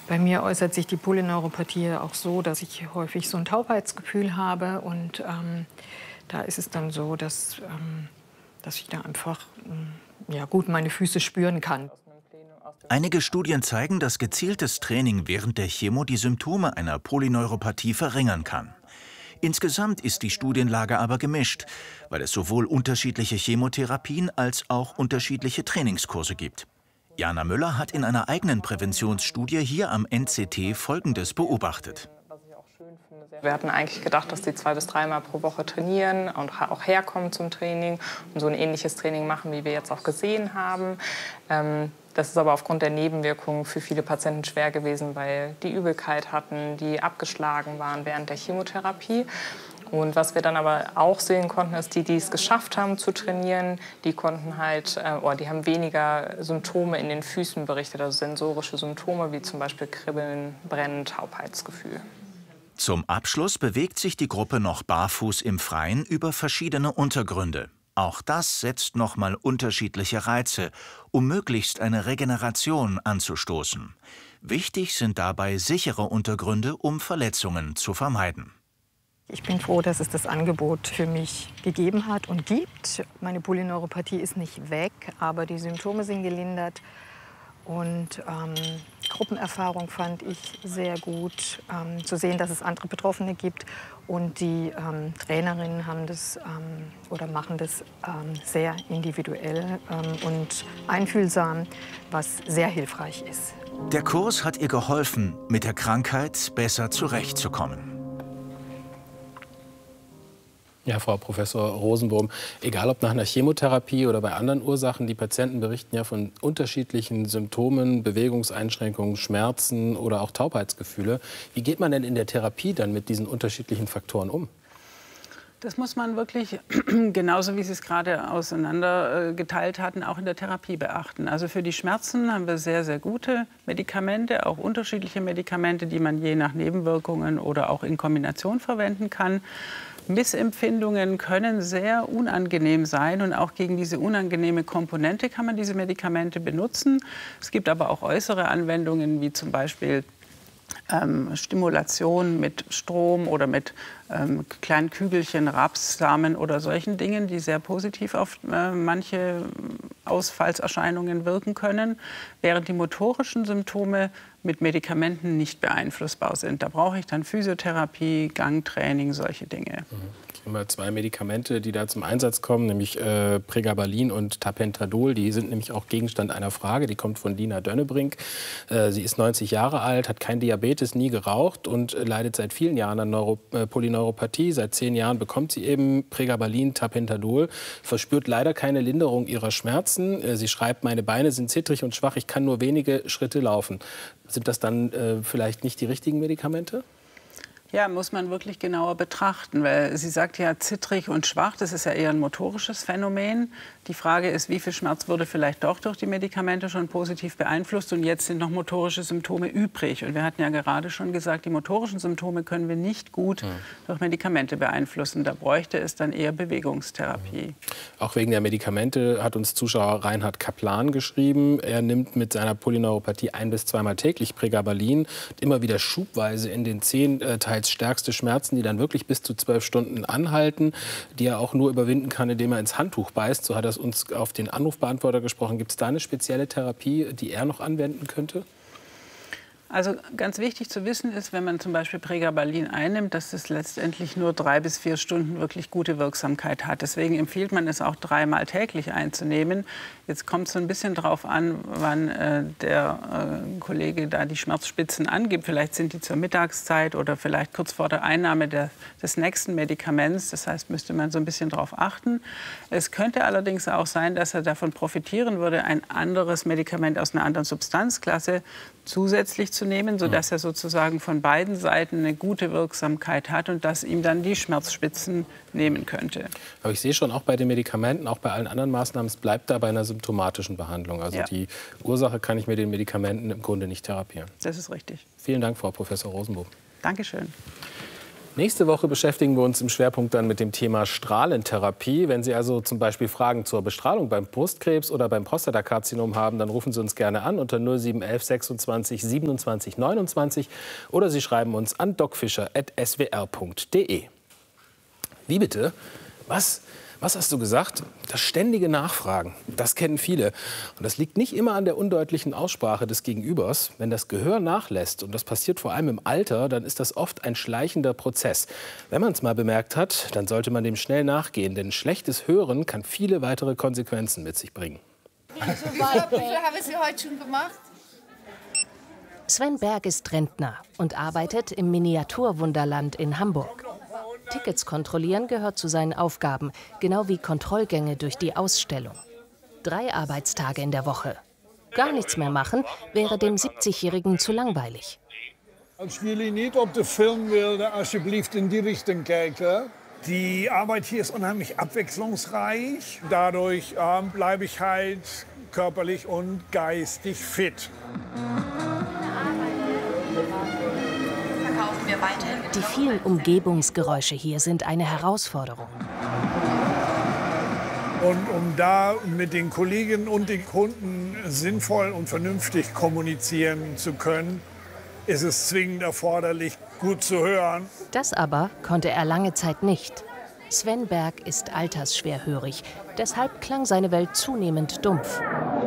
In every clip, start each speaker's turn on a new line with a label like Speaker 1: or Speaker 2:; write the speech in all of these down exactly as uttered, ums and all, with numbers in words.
Speaker 1: Bei mir äußert sich die Polyneuropathie auch so, dass ich häufig so ein Taubheitsgefühl habe. Und ähm, da ist es dann so, dass, ähm, dass ich da einfach ähm, ja, gut meine Füße spüren kann.
Speaker 2: Einige Studien zeigen, dass gezieltes Training während der Chemo die Symptome einer Polyneuropathie verringern kann. Insgesamt ist die Studienlage aber gemischt, weil es sowohl unterschiedliche Chemotherapien als auch unterschiedliche Trainingskurse gibt. Jana Müller hat in einer eigenen Präventionsstudie hier am N C T Folgendes beobachtet.
Speaker 3: Wir hatten eigentlich gedacht, dass die zwei bis dreimal pro Woche trainieren und auch herkommen zum Training und so ein ähnliches Training machen, wie wir jetzt auch gesehen haben. Das ist aber aufgrund der Nebenwirkungen für viele Patienten schwer gewesen, weil die Übelkeit hatten, die abgeschlagen waren während der Chemotherapie. Und was wir dann aber auch sehen konnten, ist, die, die es geschafft haben zu trainieren, die konnten halt, äh, oder die haben weniger Symptome in den Füßen berichtet, also sensorische Symptome wie zum Beispiel Kribbeln, Brennen, Taubheitsgefühl.
Speaker 2: Zum Abschluss bewegt sich die Gruppe noch barfuß im Freien über verschiedene Untergründe. Auch das setzt nochmal unterschiedliche Reize, um möglichst eine Regeneration anzustoßen. Wichtig sind dabei sichere Untergründe, um Verletzungen zu vermeiden.
Speaker 1: Ich bin froh, dass es das Angebot für mich gegeben hat und gibt. Meine Polyneuropathie ist nicht weg, aber die Symptome sind gelindert. Und ähm, Gruppenerfahrung fand ich sehr gut, ähm, zu sehen, dass es andere Betroffene gibt. Und die ähm, Trainerinnen haben das ähm, oder machen das ähm, sehr individuell ähm, und einfühlsam, was sehr hilfreich ist.
Speaker 2: Der Kurs hat ihr geholfen, mit der Krankheit besser zurechtzukommen.
Speaker 4: Ja, Frau Professor Rosenbohm, egal ob nach einer Chemotherapie oder bei anderen Ursachen, die Patienten berichten ja von unterschiedlichen Symptomen, Bewegungseinschränkungen, Schmerzen oder auch Taubheitsgefühle. Wie geht man denn in der Therapie dann mit diesen unterschiedlichen Faktoren um?
Speaker 5: Das muss man wirklich, genauso wie Sie es gerade auseinandergeteilt hatten, auch in der Therapie beachten. Also für die Schmerzen haben wir sehr, sehr gute Medikamente, auch unterschiedliche Medikamente, die man je nach Nebenwirkungen oder auch in Kombination verwenden kann. Missempfindungen können sehr unangenehm sein und auch gegen diese unangenehme Komponente kann man diese Medikamente benutzen. Es gibt aber auch äußere Anwendungen, wie zum Beispiel ähm, Stimulation mit Strom oder mit ähm, kleinen Kügelchen, Rapssamen oder solchen Dingen, die sehr positiv auf äh, manche Ausfallserscheinungen wirken können, während die motorischen Symptome mit Medikamenten nicht beeinflussbar sind. Da brauche ich dann Physiotherapie, Gangtraining, solche Dinge.
Speaker 4: Mhm. Immer zwei Medikamente, die da zum Einsatz kommen, nämlich äh, Pregabalin und Tapentadol. Die sind nämlich auch Gegenstand einer Frage. Die kommt von Dina Dönnebrink. Äh, sie ist neunzig Jahre alt, hat kein Diabetes, nie geraucht und äh, leidet seit vielen Jahren an Neuro äh, Polyneuropathie. Seit zehn Jahren bekommt sie eben Pregabalin, Tapentadol, verspürt leider keine Linderung ihrer Schmerzen. Äh, sie schreibt, meine Beine sind zittrig und schwach, ich kann nur wenige Schritte laufen. Sind das dann äh, vielleicht nicht die richtigen Medikamente?
Speaker 5: Ja, muss man wirklich genauer betrachten, weil sie sagt ja zittrig und schwach, das ist ja eher ein motorisches Phänomen. Die Frage ist, wie viel Schmerz wurde vielleicht doch durch die Medikamente schon positiv beeinflusst und jetzt sind noch motorische Symptome übrig. Und wir hatten ja gerade schon gesagt, die motorischen Symptome können wir nicht gut mhm. durch Medikamente beeinflussen. Da bräuchte es dann eher Bewegungstherapie.
Speaker 4: Mhm. Auch wegen der Medikamente hat uns Zuschauer Reinhard Kaplan geschrieben. Er nimmt mit seiner Polyneuropathie ein- bis zweimal täglich Pregabalin, immer wieder schubweise in den Zehen äh, stärkste Schmerzen, die dann wirklich bis zu zwölf Stunden anhalten, die er auch nur überwinden kann, indem er ins Handtuch beißt. So hat er es uns auf den Anrufbeantworter gesprochen. Gibt es da eine spezielle Therapie, die er noch anwenden könnte?
Speaker 5: Also ganz wichtig zu wissen ist, wenn man zum Beispiel Pregabalin einnimmt, dass es letztendlich nur drei bis vier Stunden wirklich gute Wirksamkeit hat. Deswegen empfiehlt man es auch dreimal täglich einzunehmen. Jetzt kommt es so ein bisschen drauf an, wann äh, der äh, Kollege da die Schmerzspitzen angibt. Vielleicht sind die zur Mittagszeit oder vielleicht kurz vor der Einnahme der, des nächsten Medikaments. Das heißt, müsste man so ein bisschen darauf achten. Es könnte allerdings auch sein, dass er davon profitieren würde, ein anderes Medikament aus einer anderen Substanzklasse zusätzlich zu nehmen, sodass er sozusagen von beiden Seiten eine gute Wirksamkeit hat und das ihm dann die Schmerzspitzen nehmen könnte.
Speaker 4: Aber ich sehe schon, auch bei den Medikamenten, auch bei allen anderen Maßnahmen, es bleibt da bei einer symptomatischen Behandlung. Also ja. die Ursache kann ich mit den Medikamenten im Grunde nicht therapieren.
Speaker 5: Das ist richtig.
Speaker 4: Vielen Dank, Frau Professor Rosenbohm.
Speaker 5: Dankeschön.
Speaker 4: Nächste Woche beschäftigen wir uns im Schwerpunkt dann mit dem Thema Strahlentherapie. Wenn Sie also zum Beispiel Fragen zur Bestrahlung beim Brustkrebs oder beim Prostatakarzinom haben, dann rufen Sie uns gerne an unter null sieben elf sechsundzwanzig siebenundzwanzig neunundzwanzig oder Sie schreiben uns an docfischer at s w r punkt d e. Wie bitte? Was? Was hast du gesagt? Das ständige Nachfragen, das kennen viele. Und das liegt nicht immer an der undeutlichen Aussprache des Gegenübers. Wenn das Gehör nachlässt, und das passiert vor allem im Alter, dann ist das oft ein schleichender Prozess. Wenn man es mal bemerkt hat, dann sollte man dem schnell nachgehen, denn schlechtes Hören kann viele weitere Konsequenzen mit sich bringen.
Speaker 6: Wie viel haben Sie heute schon gemacht?
Speaker 7: Sven Berg ist Rentner und arbeitet im Miniaturwunderland in Hamburg. Tickets kontrollieren gehört zu seinen Aufgaben, genau wie Kontrollgänge durch die Ausstellung. Drei Arbeitstage in der Woche. Gar nichts mehr machen wäre dem siebzigjährigen zu langweilig.
Speaker 8: Als jullie niet op de film wilden, alsjeblieft in die Richtung kijken. Die Arbeit hier ist unheimlich abwechslungsreich. Dadurch äh, bleibe ich halt körperlich und geistig fit.
Speaker 7: Die vielen Umgebungsgeräusche hier sind eine Herausforderung.
Speaker 8: Und um da mit den Kollegen und den Kunden sinnvoll und vernünftig kommunizieren zu können, ist es zwingend erforderlich, gut zu hören.
Speaker 7: Das aber konnte er lange Zeit nicht. Sven Berg ist altersschwerhörig, deshalb klang seine Welt zunehmend dumpf.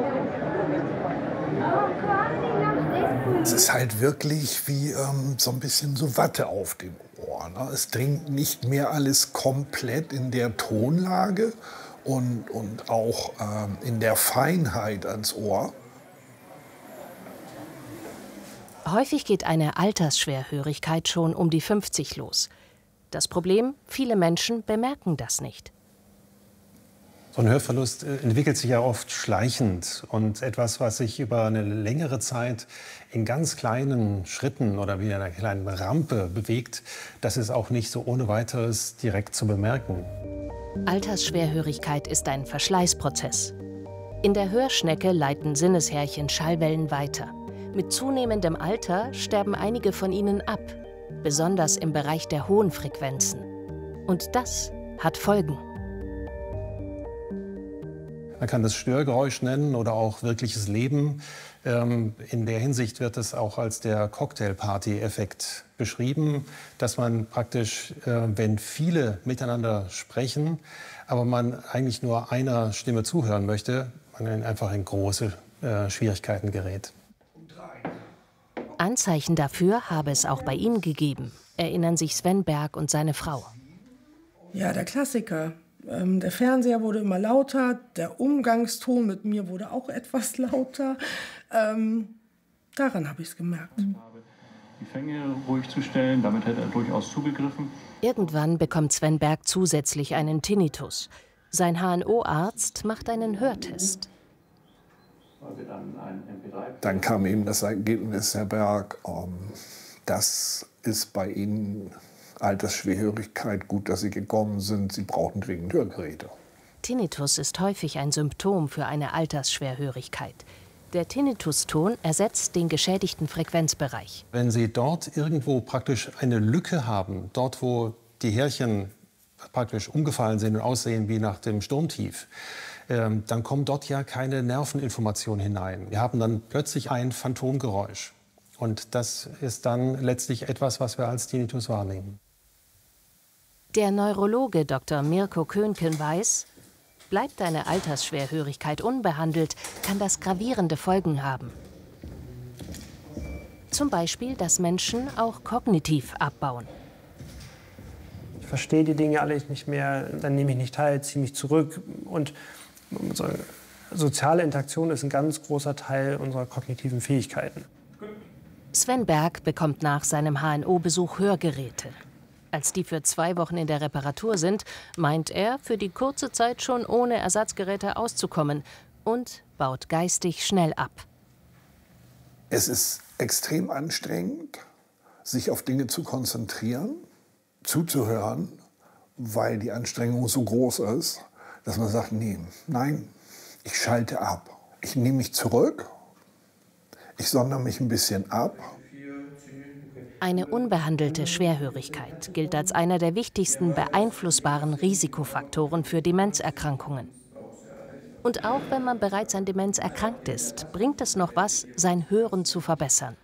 Speaker 9: Es ist halt wirklich wie ähm, so ein bisschen so Watte auf dem Ohr. Ne? Es dringt nicht mehr alles komplett in der Tonlage und, und auch ähm, in der Feinheit ans Ohr.
Speaker 7: Häufig geht eine Altersschwerhörigkeit schon um die fünfzig los. Das Problem, viele Menschen bemerken das nicht.
Speaker 10: So ein Hörverlust entwickelt sich ja oft schleichend und etwas, was sich über eine längere Zeit in ganz kleinen Schritten oder wie einer kleinen Rampe bewegt, das ist auch nicht so ohne weiteres direkt zu bemerken.
Speaker 7: Altersschwerhörigkeit ist ein Verschleißprozess. In der Hörschnecke leiten Sinneshärchen Schallwellen weiter. Mit zunehmendem Alter sterben einige von ihnen ab, besonders im Bereich der hohen Frequenzen. Und das hat Folgen.
Speaker 10: Man kann das Störgeräusch nennen oder auch wirkliches Leben. Ähm, in der Hinsicht wird es auch als der Cocktailparty-Effekt beschrieben, dass man praktisch, äh, wenn viele miteinander sprechen, aber man eigentlich nur einer Stimme zuhören möchte, man einfach in große äh, Schwierigkeiten gerät.
Speaker 7: Anzeichen dafür habe es auch bei ihm gegeben, erinnern sich Sven Berg und seine Frau.
Speaker 11: Ja, der Klassiker. Ähm, der Fernseher wurde immer lauter, der Umgangston mit mir wurde auch etwas lauter. Ähm, daran habe ich es gemerkt.
Speaker 12: Die Fänge ruhig zu stellen, damit hätte er durchaus zugegriffen.
Speaker 7: Irgendwann bekommt Sven Berg zusätzlich einen Tinnitus. Sein H N O-Arzt macht einen Hörtest.
Speaker 9: Dann kam eben das Ergebnis, Herr Berg, ähm, das ist bei Ihnen Altersschwerhörigkeit. Gut, dass Sie gekommen sind. Sie brauchen dringend Hörgeräte.
Speaker 7: Tinnitus ist häufig ein Symptom für eine Altersschwerhörigkeit. Der Tinnituston ersetzt den geschädigten Frequenzbereich.
Speaker 10: Wenn Sie dort irgendwo praktisch eine Lücke haben, dort wo die Härchen praktisch umgefallen sind und aussehen wie nach dem Sturmtief, ähm, dann kommt dort ja keine Nerveninformation hinein. Wir haben dann plötzlich ein Phantomgeräusch. Und das ist dann letztlich etwas, was wir als Tinnitus wahrnehmen.
Speaker 7: Der Neurologe Doktor Mirko Könken weiß, bleibt eine Altersschwerhörigkeit unbehandelt, kann das gravierende Folgen haben. Zum Beispiel, dass Menschen auch kognitiv abbauen.
Speaker 13: Ich verstehe die Dinge alle nicht mehr, dann nehme ich nicht teil, ziehe mich zurück. Und unsere soziale Interaktion ist ein ganz großer Teil unserer kognitiven Fähigkeiten.
Speaker 7: Sven Berg bekommt nach seinem H N O-Besuch Hörgeräte. Als die für zwei Wochen in der Reparatur sind, meint er, für die kurze Zeit schon ohne Ersatzgeräte auszukommen und baut geistig schnell ab.
Speaker 9: Es ist extrem anstrengend, sich auf Dinge zu konzentrieren, zuzuhören, weil die Anstrengung so groß ist, dass man sagt, nee, nein, ich schalte ab. Ich nehme mich zurück, ich sondere mich ein bisschen ab
Speaker 7: Eine unbehandelte Schwerhörigkeit gilt als einer der wichtigsten beeinflussbaren Risikofaktoren für Demenzerkrankungen. Und auch wenn man bereits an Demenz erkrankt ist, bringt es noch was, sein Hören zu verbessern.